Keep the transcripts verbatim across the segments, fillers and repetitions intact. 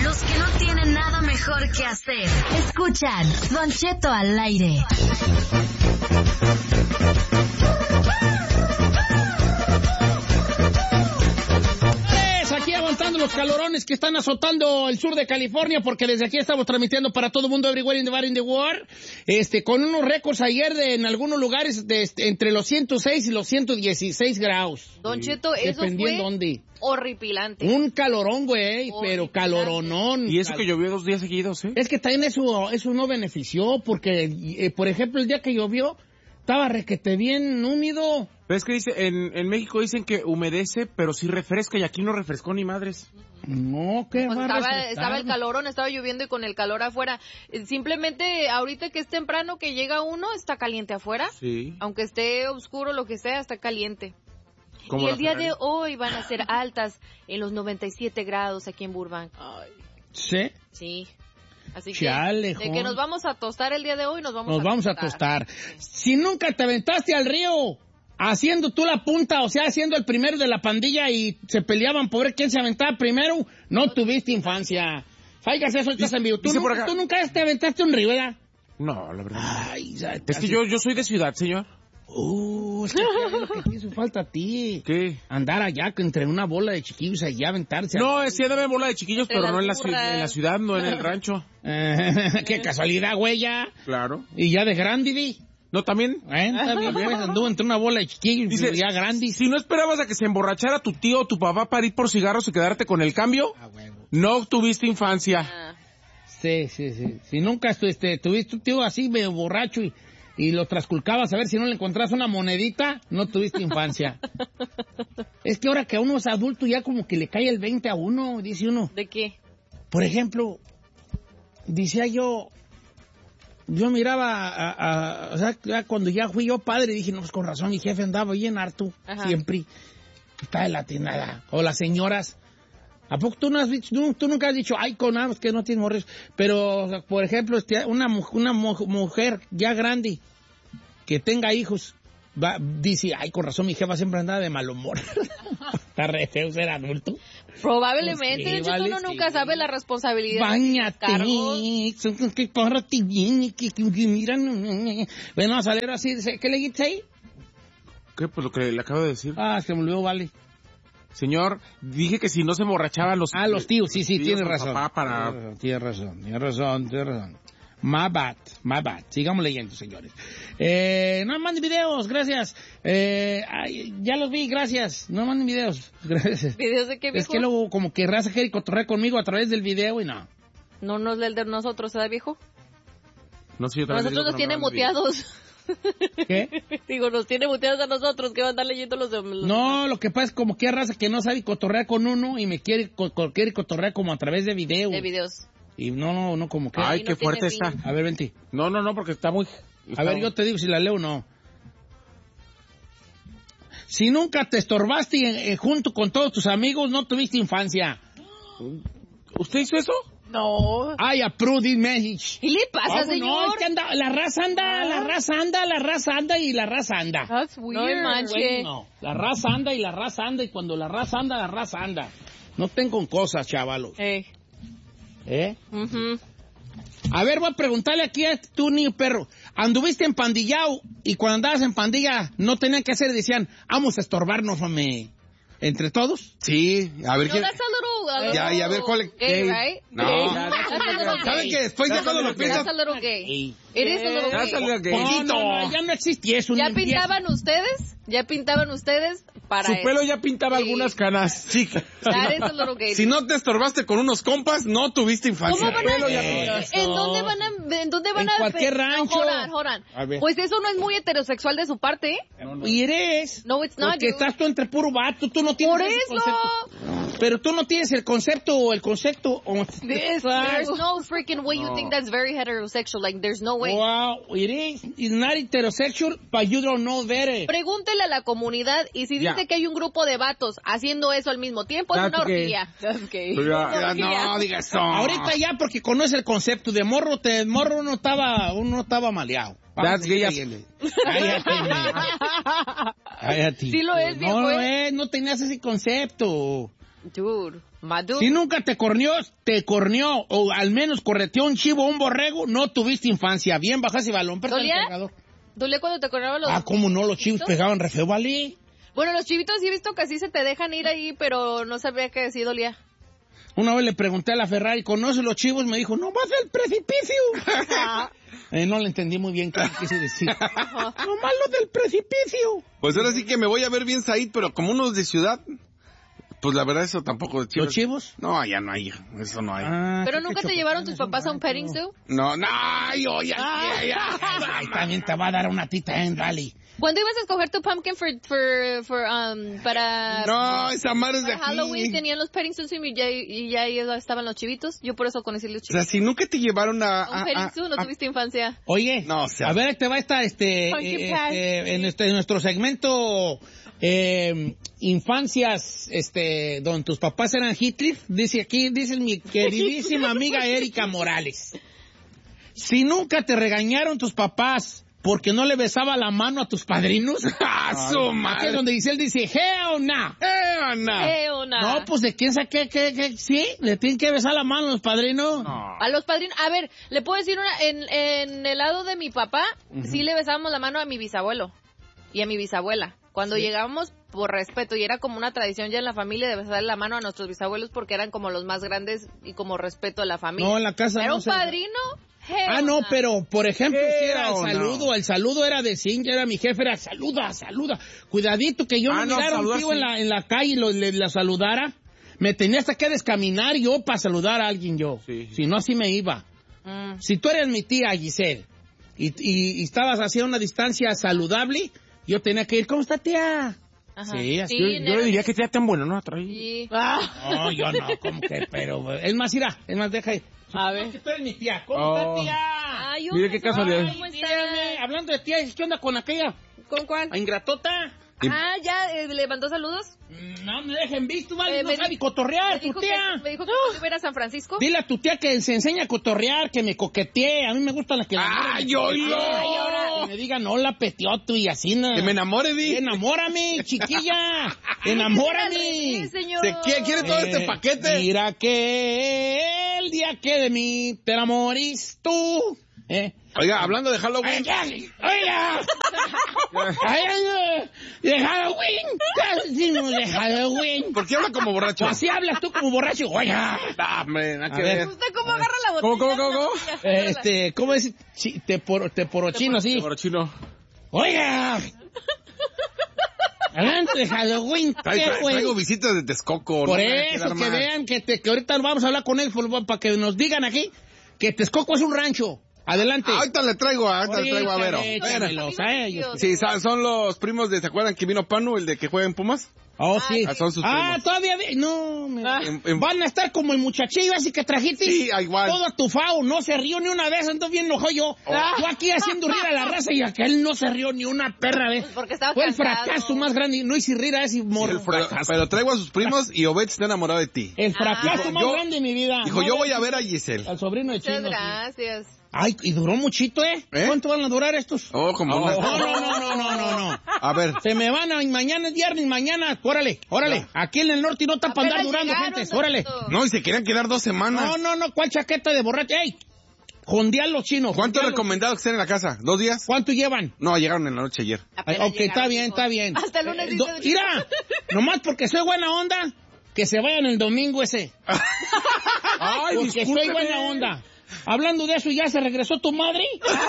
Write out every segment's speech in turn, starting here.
Los que no tienen nada mejor que hacer. Escuchan Don Cheto al aire. Aquí aguantando los calorones que están azotando el sur de California, porque desde aquí estamos transmitiendo para todo el mundo, everywhere in the bar in the world, este, con unos récords ayer de, en algunos lugares de, este, entre los ciento seis y los ciento dieciséis grados. Don Cheto, eso fue dónde. horripilante. Un calorón, güey, pero caloronón. Y eso que llovió dos días seguidos, ¿eh? Es que también eso, eso no benefició, porque, eh, por ejemplo, el día que llovió, estaba requete bien húmedo. Pero es que dice, en, en México dicen que humedece, pero sí refresca, y aquí no refrescó ni madres. No, ¿qué pues va estaba, a estaba el calorón, estaba lloviendo y con el calor afuera. Simplemente, ahorita que es temprano que llega uno, está caliente afuera. Sí. Aunque esté oscuro, lo que sea, está caliente. Como y el día Ferrari. de hoy van a ser altas en los noventa y siete grados aquí en Burbank. Ay. ¿Sí? Sí. Así Chale, que, de que nos vamos a tostar el día de hoy, nos vamos nos a vamos tostar. a tostar. Si nunca te aventaste al río, haciendo tú la punta, o sea, haciendo el primero de la pandilla y se peleaban por ver quién se aventaba primero, no tuviste infancia. Faigas eso, estás en vivo. ¿Tú, dice por nunca, acá- tú nunca te aventaste un río, ¿verdad? No, la verdad. Ay, ya, Es que yo, yo soy de ciudad, señor. Uh, es que es lo que te hizo falta a ti. ¿Qué? Andar allá entre una bola de chiquillos allí a aventarse. No, es sí, dame bola de chiquillos, Entre pero las no en la, ci- burras. en la ciudad, no en el rancho. Eh, qué casualidad, güey, ya. Claro. Y ya de grande, vi. No, también. Eh, está bien, pues, anduvo entre una bola de chiquillos Dice, ya grandes. si no esperabas a que se emborrachara tu tío o tu papá para ir por cigarros y quedarte con el cambio, Ah, huevo. no tuviste infancia. Ah. Sí, sí, sí. Si nunca estu- este, tuviste un tío así medio borracho y, y lo trasculcabas a ver si no le encontrás una monedita, no tuviste infancia. Es que ahora que uno es adulto ya como que le cae el veinte a uno, dice uno. ¿De qué? Por ejemplo, decía yo, yo miraba, a, a- o sea, ya cuando ya fui yo padre, dije, no, pues con razón, mi jefe andaba bien harto, Ajá. siempre. Está de latinada. O las señoras. ¿A poco tú no has dicho, tú, tú nunca has dicho, ay, con nada, que no tienes morros? Pero, o sea, por ejemplo, este, una, mu- una mu- mujer ya grande, que tenga hijos, va, dice, ay, con razón, mi jefa siempre andaba de mal humor. Está re feo ser adulto. Probablemente, Pues sí, de hecho, vale, uno nunca sí. sabe la responsabilidad. Báñate, cargos. son que párate bien, que, que, que miran. Bueno, a salir así, dice, ¿qué le dijiste ahí? ¿Qué? Pues lo que le acabo de decir. Ah, se me olvidó, vale. Señor, dije que si no se emborrachaban los... Ah, los tíos, sí, sí, tíos tienes o razón. papá para... Tienes razón, tienes razón, tienes razón. My bad, my bad. Sigamos leyendo, señores. Eh, no manden videos, gracias. Eh, ay, ya los vi, gracias. No manden videos, gracias. ¿Videos de qué, Es viejo? que luego como que raza quiere cotorrear conmigo a través del video y no. No nos lee el de nosotros, ¿verdad, viejo? No sé, yo también Nosotros digo nos que tiene no mandan muteados. ¿Qué? Digo, nos tiene muteados a nosotros, que van a andar leyendo los de... los No, lo que pasa es como que hay raza que no sabe cotorrear con uno y me quiere, co- co- quiere cotorrear como a través de video. de videos. Y no, no, no, como que... Ay, no qué tiene fuerte fin. está. A ver, vente. No, no, no, porque está muy... A está- ver, yo te digo si la leo o no. Si nunca te estorbaste eh, junto con todos tus amigos, no tuviste infancia. ¿Usted hizo eso? No. I approve this message. ¿Qué le pasa, Ah, no, señor? es que anda, la raza anda, la raza anda, la raza anda y la raza anda. That's weird. No me manche. No, la raza anda y la raza anda y cuando la raza anda, la raza anda. No estén con cosas, chavalos. Eh. ¿Eh? ujú. A ver, voy a preguntarle aquí a tú, niño perro. ¿Anduviste en pandillao y cuando andabas en pandilla no tenían que hacer? Decían, vamos a estorbarnos, hombre. ¿Entre todos? Sí, a ver No, quién... that's a little, a Ya, little y a ver cuál- gay, gay. right? No. Gay. That's a little gay. ¿Saben que después ya cuando lo piensas... That's a little gay. Ey. It is a little That's a gay. little gay. No, no, no, ya no existía eso. ¿Ya ni empieza. pintaban ustedes? ¿Ya pintaban ustedes para Su eso? pelo ya pintaba Sí. algunas canas. Sí. That is a little gay. Si no te estorbaste con unos compas, no tuviste infancia. ¿Cómo van a, pelo ya eh, pintas, ¿En no. dónde van a, en dónde van En a, cualquier no, rancho. hold on, hold on. A ver. Pues eso no es muy heterosexual de su parte, ¿eh? Y eres. No, it's not, Porque dude. estás tú entre puro vato, tú no tienes Por ese eso. concepto. Pero tú no tienes el concepto, el concepto. Oh, This, there's no freaking way you think that's very heterosexual. Like, there's no way. Wow, it is. It's not heterosexual, but you don't know better. Pregúntele a la comunidad y si Ya. dice que hay un grupo de vatos haciendo eso al mismo tiempo, es That's una gay. orgía. That's gay. Ya. Ya, no, digas eso. Ahorita ya porque conoce el concepto de morro, te morro uno estaba, uno estaba maleado. That's gay as- Cállate. Cállate. Sí lo es, viejo, No, no ¿eh? es, no tenías ese concepto. Dude, Madu. Si nunca te corneó, te corneó, o al menos correteó un chivo o un borrego, no tuviste infancia. Bien, bajas y balón, pero ¿Dolía? el cargador. ¿Dolía cuando te corrieron los Ah, cómo no, los chivos pegaban re feo, ¿vale? Bueno, los chivitos sí he visto que así se te dejan ir ahí, pero no sabía que sí dolía. Una vez le pregunté a la Ferrari, ¿conoce los chivos? Me dijo, no más del precipicio. eh, no le entendí muy bien qué quise decir. No más lo del precipicio. Pues ahora sí que me voy a ver bien Said, pero como unos de ciudad, pues la verdad eso tampoco de chivos. ¿Los chivos? No, ya no hay, eso no hay. Ah, ¿Pero qué nunca te chocotanes, llevaron tus un papás a un rancho. petting zoo? No, no, yo ya, ya, ya. Ay, también te va a dar una tita en Rally. ¿Cuándo ibas a escoger tu pumpkin for, for, for, um, para... No, esa madre es de para aquí. Halloween tenían los petting zoos y ya, y ya ahí estaban los chivitos. Yo por eso conocí los O chivitos. sea, si nunca te llevaron a... A un a- petting a- zoo no a- tuviste infancia. Oye, No, o sea- a ver, te va esta, este, Pumpkin eh, patch. este, en, este, en nuestro segmento eh, infancias, este, donde tus papás eran Hitler, dice aquí, dice mi queridísima amiga Erika Morales. Si nunca te regañaron tus papás porque no le besaba la mano a tus padrinos, ¡a su madre! Aquí es donde dice, él dice, hell nah. Eh, no. Eh, una- No, pues de quién sabe qué, qué, qué, sí, le tienen que besar la mano a los padrinos. A los padrinos, a ver, le puedo decir una, en, en el lado de mi papá, sí le besábamos la mano a mi bisabuelo y a mi bisabuela. Cuando llegábamos, por respeto, y era como una tradición ya en la familia de besarle la mano a nuestros bisabuelos porque eran como los más grandes y como respeto a la familia. No, en la casa Pero no un se- padrino, hell Ah, no, nah. pero, por ejemplo, si era el Hell no. saludo, el saludo era de cincha, era mi jefe, era saluda, saluda. Cuidadito que yo Ah, no no, mirara a un saluda, tío sí. en la, en la calle y lo, le, la saludara. Me tenía hasta que descaminar yo para saludar a alguien yo. Sí. Si no, así me iba. Mm. Si tú eres mi tía Giselle y, y, y estabas así a una distancia saludable, yo tenía que ir, ¿cómo está tía? Ajá. Sí, así. Yo, Sí, yo neta. le diría que te da tan bueno, ¿no? Atraí. Sí. No, yo no, como que, pero, es más, irá, es más, deja ahí. A Es ver. que tú eres mi tía, ¿cómo Oh. está tía? Ay, Mire hola, qué casualidad. ¿cómo está? Dígame, hablando de tía, ¿qué onda con aquella? ¿Con cuál? ¿A ingratota? Ah, ya, eh, ¿le mandó saludos? No me dejen visto, vale, Eh, no me sabe di- cotorrear, Me tu dijo, que, tía. me dijo que cuando iba a ir a San Francisco. Dile a tu tía que se enseña a cotorrear, que me coquetee. A mí me gustan las que... ¡Ay, oílo! Que me digan, hola, petioto, y así, ¿no? Que me enamore, Di. Enamórame, chiquilla. Sí, Enamórame. señor. ¿Se quiere, quiere todo Eh, este paquete? Mira que el día que de mí te enamorís tú. ¿Eh? Oiga, hablando de Halloween. Oiga, oiga. Ay, ay, de Halloween. Decimos de Halloween. ¿Por qué habla como borracho? O así hablas tú como borracho. Oiga. Ah, hombre, nada A que ver. ver. ¿Usted cómo agarra la botella? ¿Cómo, cómo, cómo, cómo? Eh, Este, ¿cómo es? Sí, te, por, te porochino, sí. Por chino. Oiga. Hablando de Halloween, Tra- ¿qué tra- güey? traigo visitas de Texcoco. Por no me voy a eso, quedar que mal. vean, que, te, que ahorita vamos a hablar con ellos por- para que nos digan aquí que Texcoco es un rancho. Adelante. Ah, ahorita le traigo, ahorita le traigo a Vero. Ahorita, Vero. échamelos a ellos. Sí, sa- son los primos de, ¿se acuerdan que vino Panu, el de que juega en Pumas? Oh, sí. Ah, son sus Ah, primos. todavía. de- No, me- En- en- van a estar como el muchachillo así que trajiste. Sí, igual. Todo atufado, no se rió ni una vez, entonces bien enojó yo. Yo aquí haciendo rir a la raza y aquel no se rió ni una perra vez. Pues porque estaba Fue el cansado. fracaso más grande. No hice rir a ese morro. Pero, pero traigo a sus primos y Obed está enamorado de ti. El fracaso Dijo, más yo- grande de mi vida. Dijo, No, yo voy a ver a Giselle. Al sobrino de Muchas Chino. sí. gracias. Ay, y duró muchito, ¿eh? ¿Eh? ¿Cuánto van a durar estos? Oh, como No, una- no, no, no, no, no, no. A ver, Se me van a... Mañana es viernes, mañana... Órale, órale. Aquí en el norte no está para andar Apenas durando, llegaron, gente. Órale. Donato. no, y se querían quedar dos semanas. No, no, no. ¿Cuál chaqueta de borracho? ¡Ey! Jondear los chinos. ¿Cuánto es jondear los- recomendado que estén en la casa? ¿Dos días? ¿Cuánto llevan? No, llegaron en la noche ayer. Ay, Apenas ok, está llegaron, bien, hijo. está bien. Hasta el lunes Eh, dice- do- Mira, nomás porque soy buena onda, que se vayan el domingo ese. Ay, Porque soy discúlpeme. buena onda. Hablando de eso, ¿ya se regresó tu madre?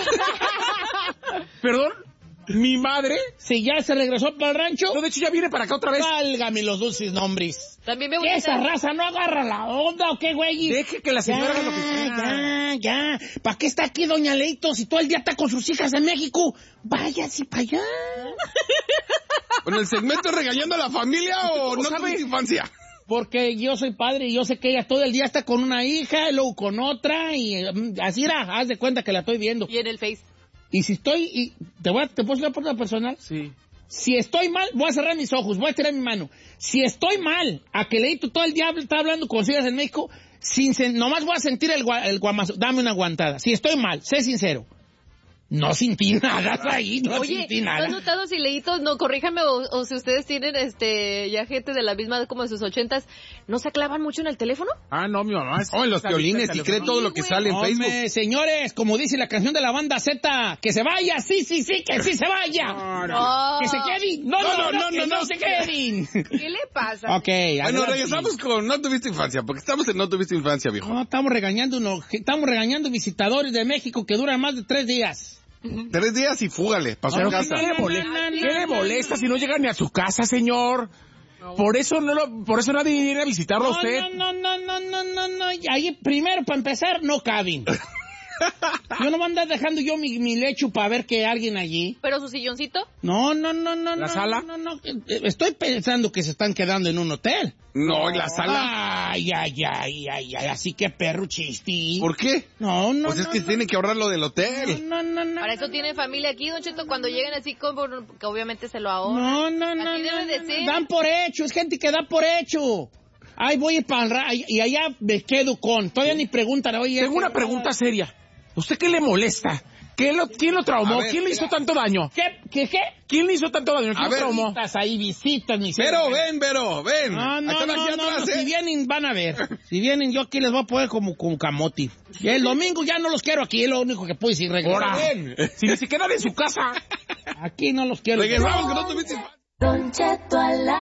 Perdón, mi madre. Sí, ya se regresó para el rancho. No, de hecho ya viene para acá otra vez. Válgame los dulces nombres. También me ¿Qué gusta. esa raza no agarra la onda o qué, güey? Deje que la señora haga lo que quiera. Ya, ya. ¿Para qué está aquí doña Leito si todo el día está con sus hijas en México? Váyase para allá. ¿En el segmento regañando a la familia o no ¿Sabe? tuviste infancia? Porque yo soy padre y yo sé que ella todo el día está con una hija y luego con otra y mm, así era, haz de cuenta que la estoy viendo. Y en el Face. Y si estoy, y te voy a, ¿te puedo hacer una pregunta personal? Sí. Si estoy mal, voy a cerrar mis ojos, voy a tirar mi mano. Si estoy mal, a que Leito todo el día está hablando con sus hijas en México, sin sen- nomás voy a sentir el, gua- el guamazo. Dame una aguantada. Si estoy mal, sé sincero. No sentí nada ahí, no Oye, sentí ¿no nada. has notado si leítos? No, corríjame, o, o si ustedes tienen este ya gente de la misma edad como de sus ochentas, ¿no se clavan mucho en el teléfono? Ah, no, mi mamá. es- Oh, en los violines y cree todo lo que Sí, sale en Hombre, Facebook. señores, como dice la canción de la banda Z, que se vaya, sí, sí, sí, que sí se vaya. No, no. No. Que se queden. No, no, no, no, que no, se queden. ¿Qué le pasa? Ok, Bueno, adelante. regresamos con No tuviste infancia, porque estamos en No tuviste infancia, viejo. No, estamos regañando, uno, estamos regañando visitadores de México que duran más de tres días. Tres días y fúgale, para su Pero ¿qué casa. le molesta? ¿Qué le molesta si no llega ni a su casa, señor? Por eso no lo, por eso nadie viene a visitarlo a usted. No, no, no, no, no, no, no. Ahí, primero, para empezar, no caben. Yo no voy a andar dejando yo mi, mi lecho para ver que hay alguien allí. ¿Pero su silloncito? No, no, no, no. ¿La no, sala? No, no, no. Estoy pensando que se están quedando en un hotel. No, en la sala. Ay, ay, ay, ay, ay. Así que perro chisti. ¿Por qué? No, no, Pues es no, que no, tienen que ahorrar lo del hotel. No, no, no. Para eso tienen familia aquí, Don Cheto, cuando lleguen así, como, que obviamente se lo ahorran. No, no, no. Así no, debe de no, ser. no. Dan por hecho, es gente que da por hecho. Ay, voy para el y allá me quedo con. Todavía ni preguntan, oye. Tengo una pregunta seria. ¿Usted qué le molesta? ¿Qué lo, ¿Quién lo traumó? A ver, ¿Quién le hizo tanto daño? ¿Qué? ¿Qué? ¿Qué? ¿Quién le hizo tanto daño? ¿Quién A lo ver, traumó? Visitas ahí, visitas, mi Vero, ven, Vero, ven. No, no, Están no, aquí no, atrás, no, ¿eh? si vienen van a ver. Si vienen yo aquí les voy a poner como, como camote. Y el domingo ya no los quiero aquí, es lo único que puedo decir. Ahora, Regresar. si ni siquiera de su casa. Aquí no los quiero. Regresamos que No tuviste infancia. Don Cheto al aire.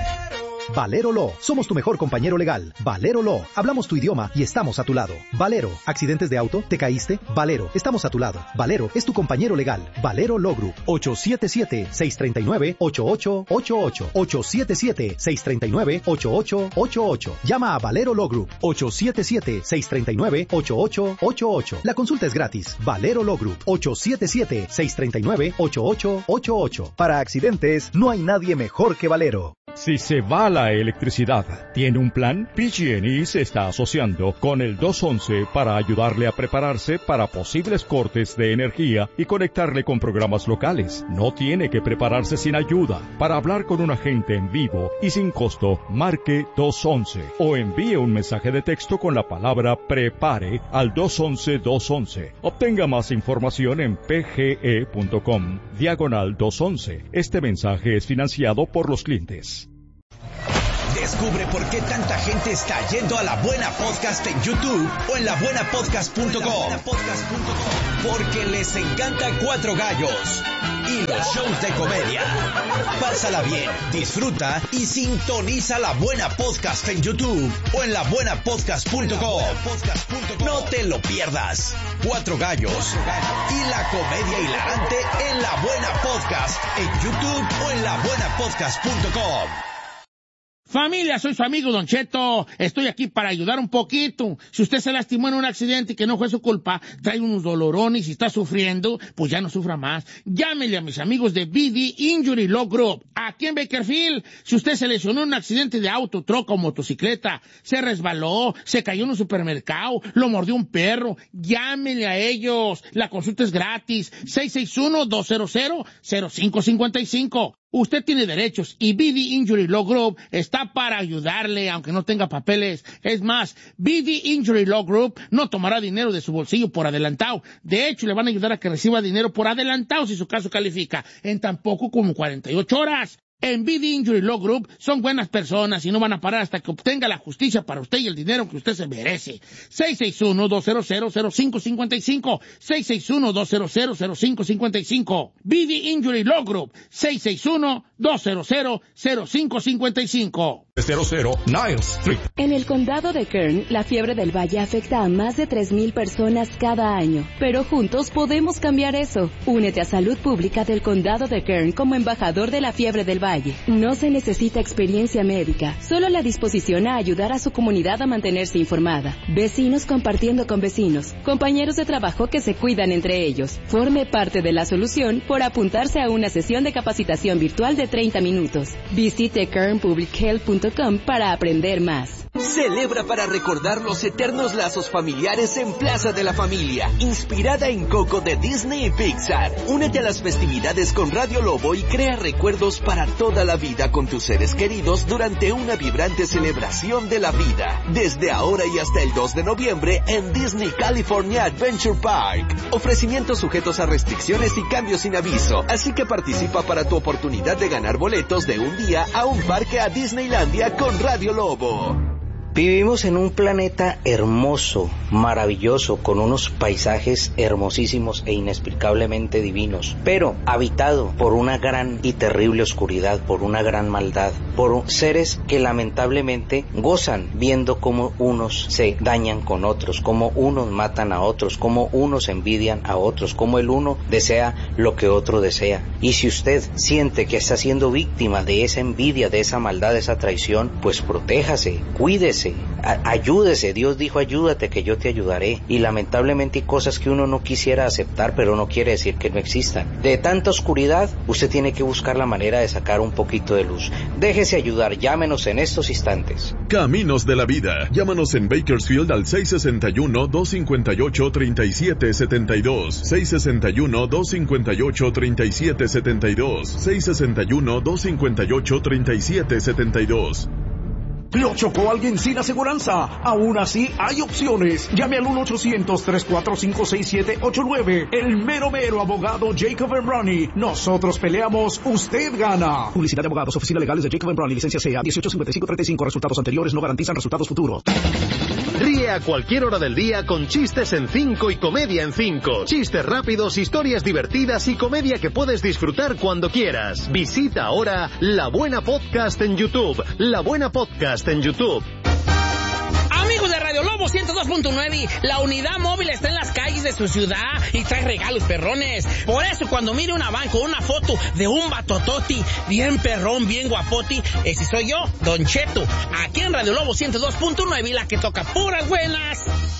Valero Law. Somos tu mejor compañero legal. Valero Law. Hablamos tu idioma y estamos a tu lado. Valero. ¿Accidentes de auto? ¿Te caíste? Valero. Estamos a tu lado. Valero es tu compañero legal. Valero Law Group. ocho siete siete, seis tres nueve, ocho ocho ocho ocho. ocho siete siete, seis tres nueve, ocho ocho ocho ocho. Llama a Valero Law Group. ocho siete siete, seis tres nueve, ocho ocho ocho ocho. La consulta es gratis. Valero Law Group. ocho siete siete, seis tres nueve, ocho ocho ocho ocho. Para accidentes, no hay nadie mejor que Valero. Si se va la electricidad, ¿tiene un plan? P G and E se está asociando con el dos once para ayudarle a prepararse para posibles cortes de energía y conectarle con programas locales. No tiene que prepararse sin ayuda. Para hablar con un agente en vivo y sin costo, marque dos once o envíe un mensaje de texto con la palabra prepare al dos once dos once. Obtenga más información en pge.com diagonal dos once. Este mensaje es financiado por los clientes. Descubre por qué tanta gente está yendo a La Buena Podcast en YouTube o en la buena podcast punto com. Porque les encanta Cuatro Gallos y los shows de comedia. Pásala bien, disfruta y sintoniza La Buena Podcast en YouTube o en la buena podcast punto com. No te lo pierdas. Cuatro Gallos y la comedia hilarante en La Buena Podcast en YouTube o en la buena podcast punto com. Familia, soy su amigo Don Cheto. Estoy aquí para ayudar un poquito. Si usted se lastimó en un accidente y que no fue su culpa, trae unos dolorones y está sufriendo, pues ya no sufra más. Llámele a mis amigos de B D Injury Law Group. Aquí en Bakersfield, si usted se lesionó en un accidente de auto, troca o motocicleta, se resbaló, se cayó en un supermercado, lo mordió un perro, llámele a ellos. La consulta es gratis. seis seis uno, dos cero cero, cero cinco cinco cinco. Usted tiene derechos y B D Injury Law Group está para ayudarle, aunque no tenga papeles. Es más, B D Injury Law Group no tomará dinero de su bolsillo por adelantado. De hecho, le van a ayudar a que reciba dinero por adelantado si su caso califica, en tan poco como cuarenta y ocho horas. En B D Injury Law Group son buenas personas y no van a parar hasta que obtenga la justicia para usted y el dinero que usted se merece. seis seis uno, dos cero cero, cero cinco cinco cinco. seis seis uno, dos cero cero, cero cinco cinco cinco. B D Injury Law Group. seis seis uno, dos cero cero, cero cinco cinco cinco. cero cero Niles Street. En el condado de Kern, la fiebre del valle afecta a más de tres mil personas cada año. Pero juntos podemos cambiar eso. Únete a Salud Pública del condado de Kern como embajador de la fiebre del valle. No se necesita experiencia médica, solo la disposición a ayudar a su comunidad a mantenerse informada. Vecinos compartiendo con vecinos, compañeros de trabajo que se cuidan entre ellos. Forme parte de la solución por apuntarse a una sesión de capacitación virtual de treinta minutos. Visite kern public health punto com para aprender más. Celebra para recordar los eternos lazos familiares en Plaza de la Familia, inspirada en Coco de Disney y Pixar. Únete a las festividades con Radio Lobo y crea recuerdos para toda la vida con tus seres queridos durante una vibrante celebración de la vida. Desde ahora y hasta el dos de noviembre en Disney California Adventure Park. Ofrecimientos sujetos a restricciones y cambios sin aviso, así que participa para tu oportunidad de ganar boletos de un día a un parque a Disneylandia con Radio Lobo. Vivimos en un planeta hermoso, maravilloso, con unos paisajes hermosísimos e inexplicablemente divinos, pero habitado por una gran y terrible oscuridad, por una gran maldad, por seres que lamentablemente gozan viendo cómo unos se dañan con otros, cómo unos matan a otros, cómo unos envidian a otros, cómo el uno desea lo que otro desea. Y si usted siente que está siendo víctima de esa envidia, de esa maldad, de esa traición, pues protéjase, cuídese. Ayúdese, Dios dijo ayúdate que yo te ayudaré, y lamentablemente hay cosas que uno no quisiera aceptar, pero no quiere decir que no existan. De tanta oscuridad, usted tiene que buscar la manera de sacar un poquito de luz. Déjese ayudar, llámenos en estos instantes. Caminos de la Vida, llámanos en Bakersfield al seis seis uno, dos cinco ocho, tres siete siete dos, seis seis uno, dos cinco ocho, tres siete siete dos, seis seis uno, dos cinco ocho, tres siete siete dos. ¿Lo chocó alguien sin aseguranza? Aún así, hay opciones. Llame al uno ochocientos, tres cuatro cinco, seis siete ocho nueve. El mero mero abogado Jacob and Ronnie. Nosotros peleamos, usted gana. Publicidad de abogados, oficina legales de Jacob and Ronnie, licencia C A dieciocho cincuenta y cinco treinta y cinco. Resultados anteriores no garantizan resultados futuros. Ríe a cualquier hora del día con chistes en cinco y comedia en cinco. Chistes rápidos, historias divertidas y comedia que puedes disfrutar cuando quieras. Visita ahora La Buena Podcast en YouTube. La Buena Podcast en YouTube. Amigos de Radio Lobo ciento dos punto nueve, la unidad móvil está en las calles de su ciudad y trae regalos perrones. Por eso cuando mire una van con una foto de un batototi bien perrón, bien guapoti, ese soy yo, Don Cheto, aquí en Radio Lobo ciento dos punto nueve, la que toca puras buenas.